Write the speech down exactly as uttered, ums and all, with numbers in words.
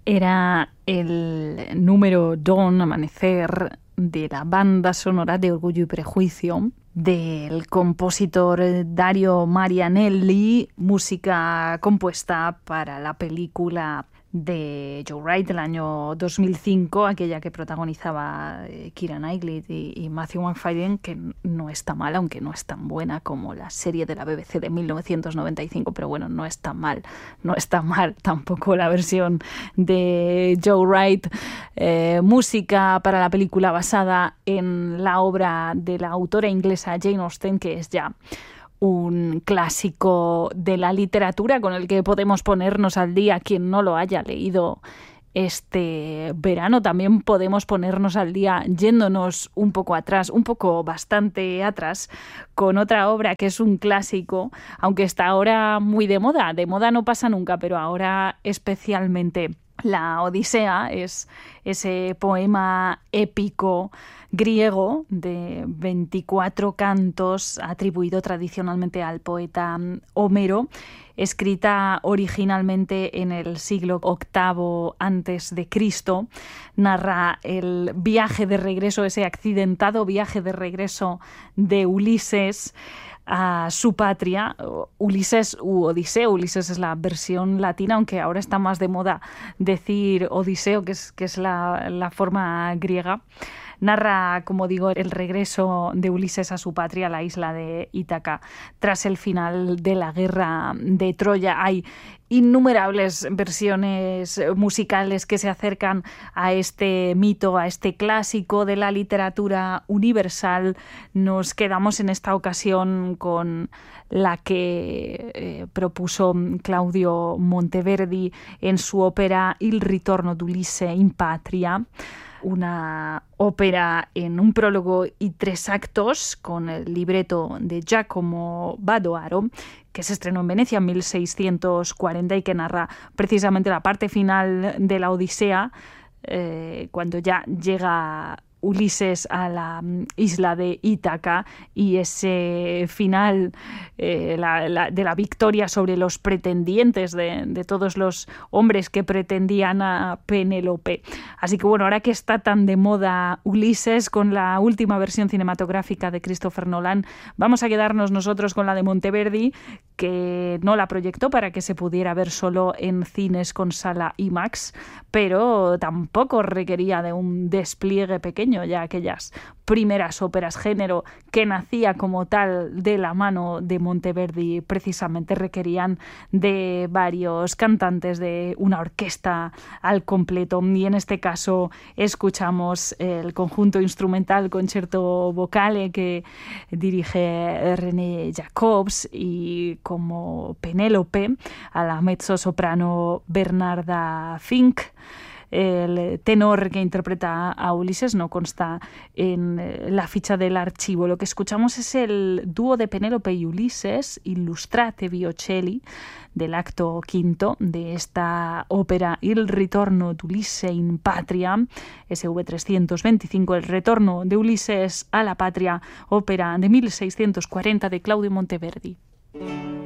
Era el número Dawn, Amanecer, de la banda sonora de Orgullo y Prejuicio, del compositor Dario Marianelli, música compuesta para la película de Joe Wright del año dos mil cinco, aquella que protagonizaba Keira Knightley y, y Matthew McFadden, que no está mal, aunque no es tan buena como la serie de la B B C de mil novecientos noventa y cinco, pero bueno, no está mal, no está mal tampoco la versión de Joe Wright. Eh, música para la película basada en la obra de la autora inglesa Jane Austen, que es ya un clásico de la literatura con el que podemos ponernos al día. Quien no lo haya leído este verano, también podemos ponernos al día yéndonos un poco atrás, un poco bastante atrás, con otra obra que es un clásico, aunque está ahora muy de moda. De moda no pasa nunca, pero ahora especialmente. La Odisea es ese poema épico griego de veinticuatro cantos atribuido tradicionalmente al poeta Homero, escrita originalmente en el siglo octavo antes de Cristo. Narra el viaje de regreso, ese accidentado viaje de regreso de Ulises a su patria. Ulises u Odiseo. Ulises es la versión latina, aunque ahora está más de moda decir Odiseo, que es, que es la, la forma griega. Narra, como digo, el regreso de Ulises a su patria, la isla de Ítaca, tras el final de la guerra de Troya. Hay innumerables versiones musicales que se acercan a este mito, a este clásico de la literatura universal. Nos quedamos en esta ocasión con la que eh, propuso Claudio Monteverdi en su ópera Il ritorno d'Ulisse in patria, una ópera en un prólogo y tres actos con el libreto de Giacomo Badoaro, que se estrenó en Venecia en mil seiscientos cuarenta y que narra precisamente la parte final de la Odisea, eh, cuando ya llega Ulises a la isla de Ítaca, y ese final eh, la, la, de la victoria sobre los pretendientes de, de todos los hombres que pretendían a Penélope. Así que bueno, ahora que está tan de moda Ulises, con la última versión cinematográfica de Christopher Nolan, vamos a quedarnos nosotros con la de Monteverdi, que no la proyectó para que se pudiera ver solo en cines con sala IMAX, pero tampoco requería de un despliegue pequeño. Ya aquellas primeras óperas género que nacía como tal de la mano de Monteverdi precisamente requerían de varios cantantes, de una orquesta al completo, y en este caso escuchamos el conjunto instrumental Concerto Vocale que dirige René Jacobs, y como Penélope a la mezzosoprano Bernarda Fink. El tenor que interpreta a Ulises no consta en la ficha del archivo. Lo que escuchamos es el dúo de Penélope y Ulises, Illustrate Violoncelli, del acto quinto de esta ópera Il ritorno d'Ulisse in patria, S V trescientos veinticinco, el retorno de Ulises a la patria, ópera de mil seiscientos cuarenta de Claudio Monteverdi.